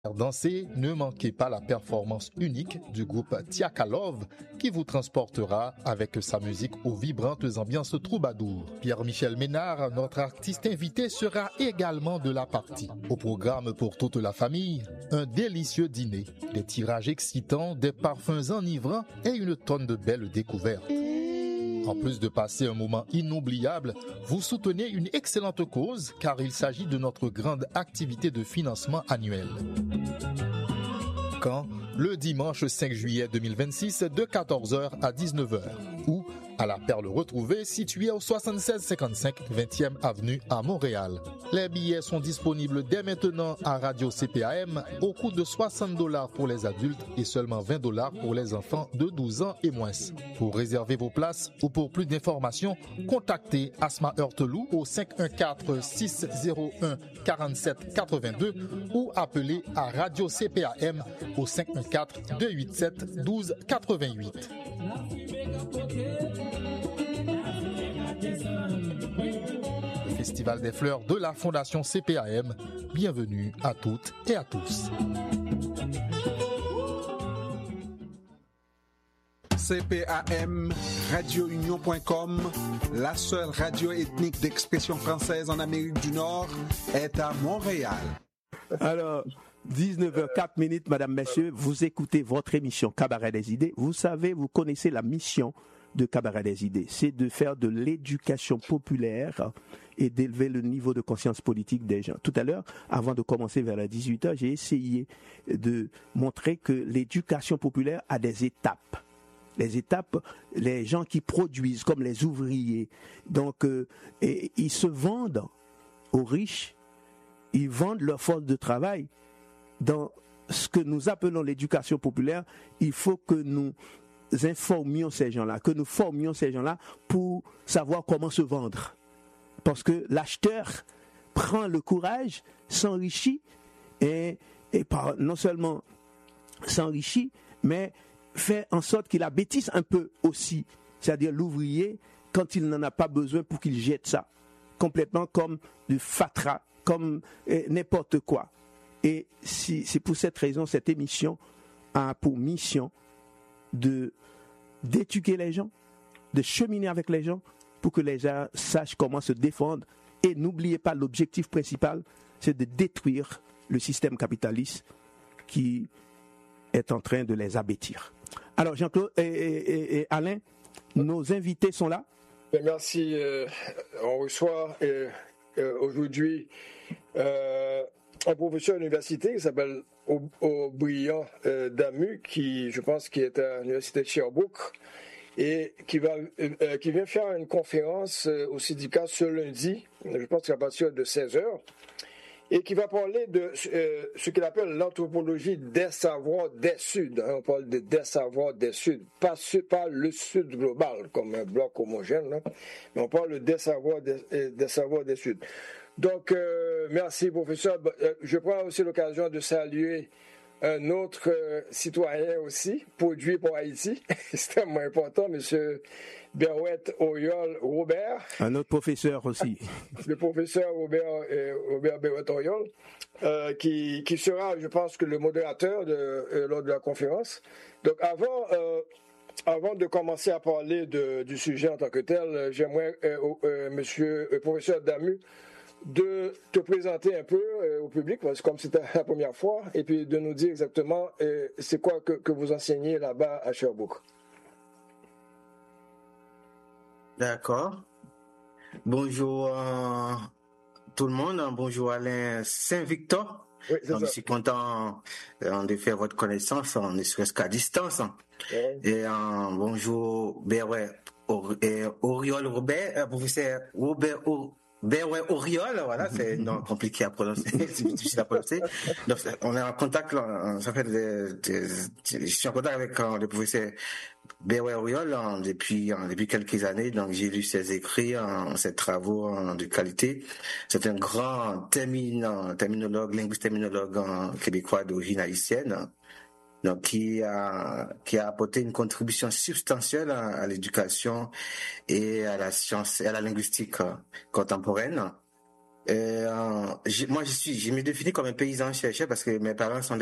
Danser, ne manquez pas la performance unique du groupe Tiakalov qui vous transportera avec sa musique aux vibrantes ambiances troubadour. Pierre-Michel Ménard, notre artiste invité, sera également de la partie. Au programme pour toute la famille, un délicieux dîner, des tirages excitants, des parfums enivrants et une tonne de belles découvertes. En plus de passer un moment inoubliable, vous soutenez une excellente cause car il s'agit de notre grande activité de financement annuel. Quand? Le dimanche 5 juillet 2026 de 14h à 19h ou à la Perle Retrouvée située au 7655 20e avenue à Montréal. Les billets sont disponibles dès maintenant à Radio CPAM au coût de $60 pour les adultes et seulement $20 pour les enfants de 12 ans et moins. Pour réserver vos places ou pour plus d'informations, contactez Asma Heurtelou au 514-601-4782 ou appelez à Radio CPAM au 514-287-1288. Le Festival des Fleurs de la Fondation CPAM, bienvenue à toutes et à tous. CPAM, radiounion.com, la seule radio ethnique d'expression française en Amérique du Nord, est à Montréal. Alors, 19h04, mesdames, messieurs, vous écoutez votre émission Cabaret des idées. Vous savez, vous connaissez la mission de Cabaret des idées, c'est de faire de l'éducation populaire et d'élever le niveau de conscience politique des gens. Tout à l'heure, avant de commencer vers les 18h, j'ai essayé de montrer que l'éducation populaire a des étapes. Les étapes, les gens qui produisent, comme les ouvriers, donc ils se vendent aux riches, ils vendent leur force de travail. Dans ce que nous appelons l'éducation populaire, il faut que nous informions ces gens-là, que nous formions ces gens-là pour savoir comment se vendre. Parce que l'acheteur prend le courage, s'enrichit non seulement s'enrichit, mais fait en sorte qu'il abêtisse un peu aussi. C'est-à-dire l'ouvrier, quand il n'en a pas besoin pour qu'il jette ça. Complètement comme du fatras, comme n'importe quoi. Et c'est pour cette raison, cette émission a pour mission d'éduquer les gens, de cheminer avec les gens pour que les gens sachent comment se défendre. Et n'oubliez pas, l'objectif principal, c'est de détruire le système capitaliste qui est en train de les abêtir. Alors Jean-Claude et Alain, nos invités sont là. Merci. On reçoit aujourd'hui un professeur à l'université qui s'appelle Aubryon Damu, qui je pense qui est à l'université de Sherbrooke et qui vient faire une conférence au syndicat ce lundi, je pense qu'à partir de 16h, et qui va parler de ce qu'il appelle l'anthropologie des savoirs des Suds. On parle des savoirs des Suds, pas le Sud global comme un bloc homogène, là, mais on parle des savoirs des Suds. Donc, merci professeur. Je prends aussi l'occasion de saluer un autre citoyen aussi, produit pour Haïti, c'est extrêmement important, monsieur Berouette Oriol Robert. Un autre professeur aussi. Le professeur Robert Berouette Oriol, qui sera, je pense, que le modérateur lors de la conférence. Donc, avant de commencer à parler du sujet en tant que tel, j'aimerais, professeur Damu, de te présenter un peu au public, parce que comme c'était la première fois, et puis de nous dire exactement c'est quoi que vous enseignez là-bas à Sherbrooke. D'accord. Bonjour tout le monde. Bonjour Alain Saint-Victor. Oui, c'est donc, ça. je suis content de faire votre connaissance, ne serait-ce qu'à distance. Ouais. Et bonjour Oriol Robert, professeur Robert Oriol, voilà, c'est un nom compliqué à prononcer, c'est difficile à prononcer. Donc, on est en contact, ça fait je suis en contact avec le professeur Oriol depuis quelques années, donc j'ai lu ses écrits, ses travaux de qualité. C'est un grand linguiste terminologue québécois d'origine haïtienne. Donc, qui a apporté une contribution substantielle à l'éducation et à la science et à la linguistique contemporaine. Moi, je me définis comme un paysan chercheur parce que mes parents sont